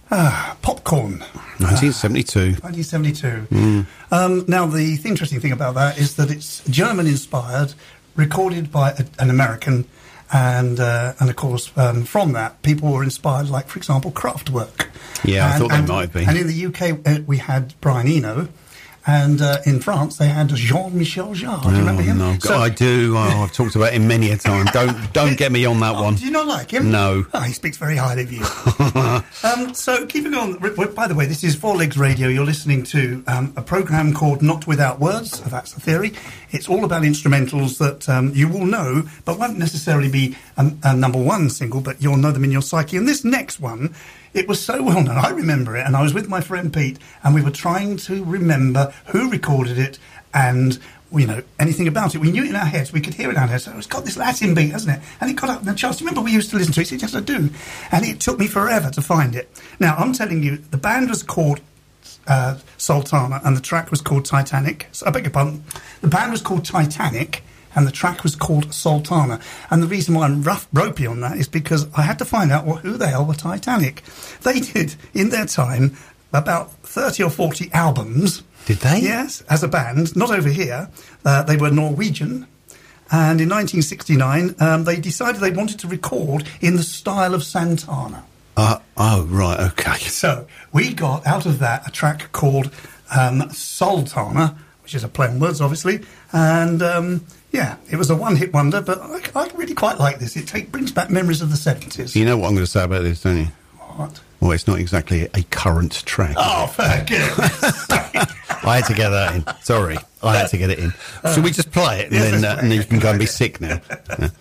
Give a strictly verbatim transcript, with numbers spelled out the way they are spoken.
Ah, Popcorn. nineteen seventy-two. nineteen seventy-two. Mm. Um, now, the th- interesting thing about that is that it's German-inspired, recorded by a, an American, and uh, and of course, um, from that, people were inspired, like, for example, Kraftwerk. Yeah, and, I thought and, they might have been. And in the U K, uh, we had Brian Eno. And uh, in France, they had Jean-Michel Jarre. Do you remember him? No, So- I do. Oh, I've talked about him many a time. Don't don't get me on that Oh, one. do you not like him? No. Oh, he speaks very highly of you. um, so, keeping on, by the way, this is Four Legs Radio. You're listening to um, a programme called Not Without Words. That's the theory. It's all about instrumentals that um, you will know, but won't necessarily be a, a number one single, but you'll know them in your psyche. And this next one, it was so well known. I remember it, and I was with my friend Pete, and we were trying to remember who recorded it and, you know, anything about it. We knew it in our heads. We could hear it in our heads. So it's got this Latin beat, hasn't it? And it got up in the charts. Do you remember we used to listen to it? He said, yes, I do. And it took me forever to find it. Now, I'm telling you, the band was called uh, Sultana, and the track was called Titanic. So, I beg your pardon. The band was called Titanic, and the track was called Sultana. And the reason why I'm rough ropey on that is because I had to find out, well, who the hell were Titanic? They did, in their time, about thirty or forty albums. Did they? Yes, as a band. Not over here. Uh, they were Norwegian. And in nineteen sixty-nine, um, they decided they wanted to record in the style of Santana. Uh, oh, right, okay. So we got out of that a track called um, Sultana, which is a play on words, obviously. And... Um, yeah, it was a one-hit wonder, but I, I really quite like this. It take, brings back memories of the seventies. You know what I'm going to say about this, don't you? What? Well, it's not exactly a current track. Oh, for goodness sake. I had to get that in. Sorry, I had to get it in. Should we just play it, and Yes, then, let's uh, play and then it. you can go and be sick now? Yeah.